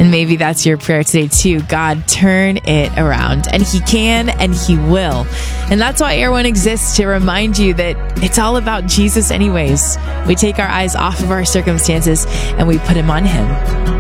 And maybe that's your prayer today too. God, turn it around. And He can and He will. And that's why Air One exists, to remind you that it's all about Jesus anyways. We take our eyes off of our circumstances and we put Him on Him.